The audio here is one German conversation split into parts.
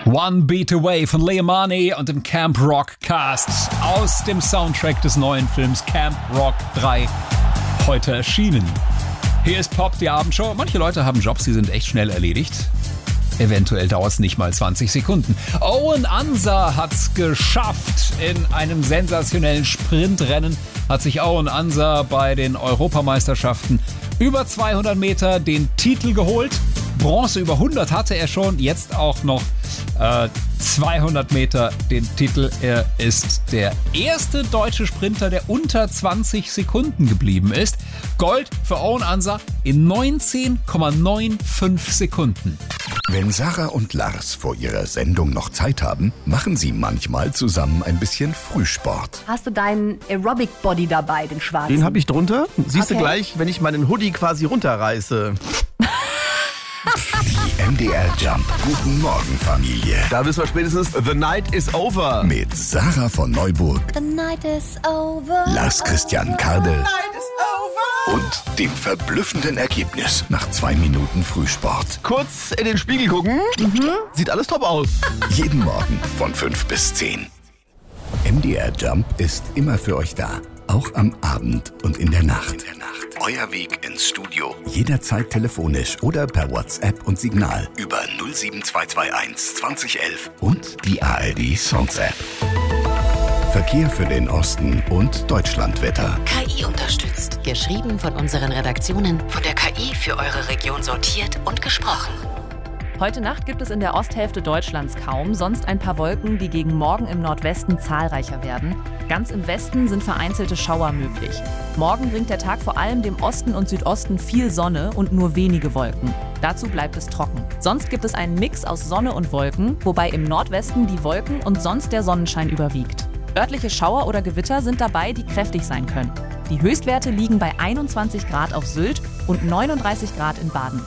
One Beat Away von Leomani und dem Camp Rock Cast aus dem Soundtrack des neuen Films Camp Rock 3, heute erschienen. Hier ist Pop, die Abendshow. Manche Leute haben Jobs, die sind echt schnell erledigt. Eventuell dauert es nicht mal 20 Sekunden. Owen Ansa hat's geschafft. In einem sensationellen Sprintrennen hat sich Owen Ansa bei den Europameisterschaften über 200 Meter den Titel geholt. Bronze über 100 hatte er schon, jetzt auch noch 200 Meter den Titel. Er ist der erste deutsche Sprinter, der unter 20 Sekunden geblieben ist. Gold für Owen Ansa in 19,95 Sekunden. Wenn Sarah und Lars vor ihrer Sendung noch Zeit haben, machen sie manchmal zusammen ein bisschen Frühsport. Hast du deinen Aerobic-Body dabei, den schwarzen? Den habe ich drunter. Siehst du Okay. gleich, wenn ich meinen Hoodie quasi runterreiße. Die MDR Jump. Guten Morgen, Familie. Da wissen wir spätestens, the night is over. Mit Sarah von Neuburg, The night is over. Lars Christian Kardel und dem verblüffenden Ergebnis nach 2 Minuten Frühsport. Kurz in den Spiegel gucken. Sieht alles top aus. Jeden Morgen von 5 bis 10. MDR Jump ist immer für euch da. Auch am Abend und in der Nacht. Euer Weg ins Studio. Jederzeit telefonisch oder per WhatsApp und Signal. Über 07221 2011 und die ARD Songs App. Verkehr für den Osten und Deutschlandwetter. KI unterstützt. Geschrieben von unseren Redaktionen, von der KI für eure Region sortiert und gesprochen. Heute Nacht gibt es in der Osthälfte Deutschlands kaum, sonst ein paar Wolken, die gegen Morgen im Nordwesten zahlreicher werden. Ganz im Westen sind vereinzelte Schauer möglich. Morgen bringt der Tag vor allem dem Osten und Südosten viel Sonne und nur wenige Wolken. Dazu bleibt es trocken. Sonst gibt es einen Mix aus Sonne und Wolken, wobei im Nordwesten die Wolken und sonst der Sonnenschein überwiegt. Örtliche Schauer oder Gewitter sind dabei, die kräftig sein können. Die Höchstwerte liegen bei 21 Grad auf Sylt und 39 Grad in Baden.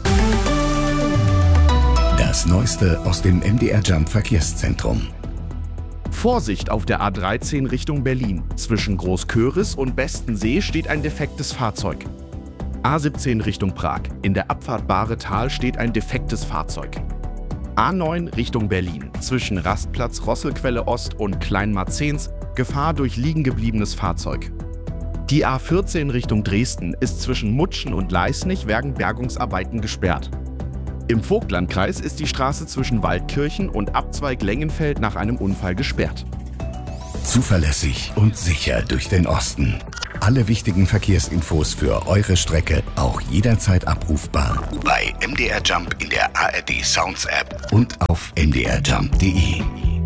Das Neueste aus dem MDR Jump Verkehrszentrum. Vorsicht auf der A13 Richtung Berlin. Zwischen Großköris und Bestensee steht ein defektes Fahrzeug. A17 Richtung Prag. In der Abfahrt Bahretal steht ein defektes Fahrzeug. A9 Richtung Berlin. Zwischen Rastplatz Rosselquelle Ost und Kleinmarzens Gefahr durch liegengebliebenes Fahrzeug. Die A14 Richtung Dresden ist zwischen Mutschen und Leisnig wegen Bergungsarbeiten gesperrt. Im Vogtlandkreis ist die Straße zwischen Waldkirchen und Abzweig Lengenfeld nach einem Unfall gesperrt. Zuverlässig und sicher durch den Osten. Alle wichtigen Verkehrsinfos für eure Strecke auch jederzeit abrufbar bei MDR Jump in der ARD Sounds App und auf mdrjump.de.